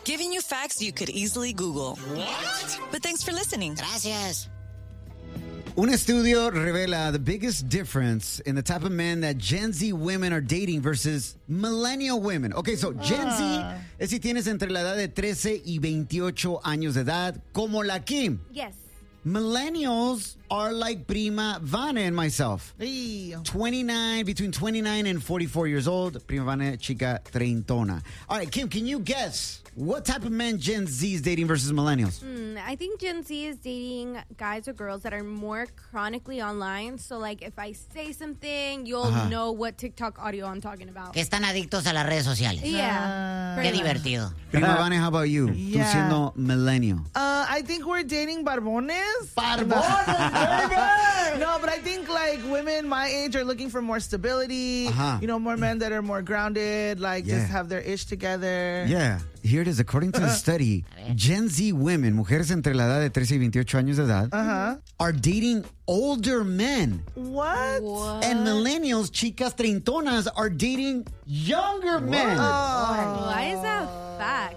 Giving you facts you could easily Google. What? But thanks for listening. Gracias. Un estudio revela the biggest difference in the type of men that Gen Z women are dating versus millennial women. Okay, so Gen Z es si tienes entre la edad de 13 y 28 años de edad, como la Kim. Yes. Millennials are like Prima Vane and myself. Hey. 29, between 29 and 44 years old. Prima Vane, chica treintona. All right, Kim, can you guess what type of men Gen Z is dating versus millennials? I think Gen Z is dating guys or girls that are more chronically online. So, like, if I say something, you'll know what TikTok audio I'm talking about. Que están adictos a las redes sociales. Yeah. Qué divertido. Prima Vane, how about you? Tú Yeah. siendo millennial. I think we're dating barbones. Barbones, baby! No, but I think like women my age are looking for more stability. You know, more men that are more grounded, like just have their ish together. Yeah, here it is. According to the study, Gen Z women, mujeres entre la edad de 13 y 28 años de edad, are dating older men. What? And millennials, chicas treintonas, are dating younger men. Why is that facts?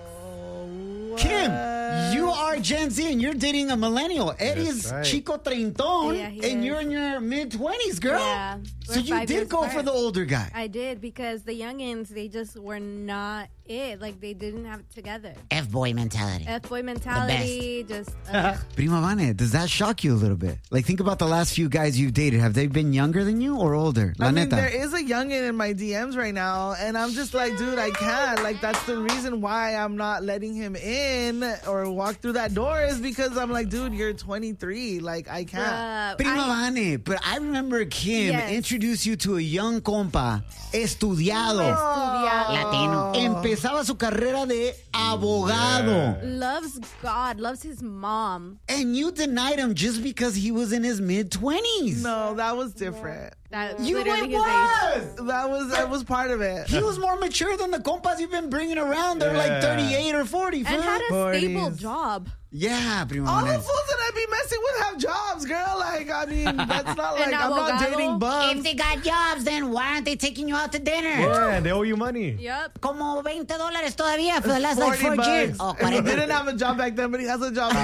Kim, you are Gen Z and you're dating a millennial. Eddie's right. chico treintón, Yeah, he and is. you're in your mid-20s, girl. Yeah. So We're you 5 did years go apart. for the older guy. I did, because the youngins, they just were not it. Like, they didn't have it together. F-boy mentality. F-boy mentality, just... Prima Vane, does that shock you a little bit? Like, think about the last few guys you've dated. Have they been younger than you or older? La I mean, neta. there is a youngin' in my DMs right now, and I'm just like, dude, I can't. Like, that's the reason why I'm not letting him in or walk through that door, is because I'm like, dude, you're 23. Like, I can't. Prima Vane, but I remember Kim introduced you to a young compa, estudiado. Latino. Empezaba su carrera de abogado. Loves God, loves his mom. And you denied him just because he was in his mid-20s. No, that was different. That You literally his was! That was part of it. He was more mature than the compas you've been bringing around. They're like 38 or 40. And had a stable 40s. job. Yeah, Prima All the Vane. fools that I be messing with have jobs, girl. Like, I mean, that's not like, And I'm not abogado. dating If bums. they got jobs, then why aren't they taking you out to dinner? Yeah, they owe you money. Yep. Como $20 todavía for the last like 4 $40. years. Oh, And he 40. didn't have a job back then, but he has a job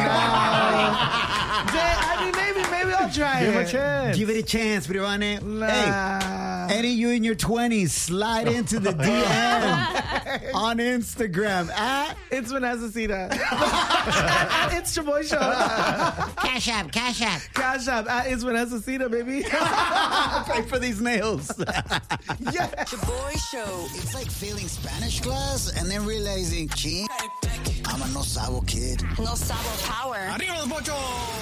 now. I mean, maybe I'll try Give him it. a chance. Give it a chance, Prima Vane. Nah. Hey, Eddie, you in your 20s, slide into the DM on Instagram at It's Vanessa Cita. It's your boy show. Cash app. Cash app at It's Vanessa Cita, baby. pay for these nails. Yeah. The Boy Show. It's like failing Spanish class and then realizing, ching, I'm a no sabo kid. No Sabo Power. Arriba los bochos!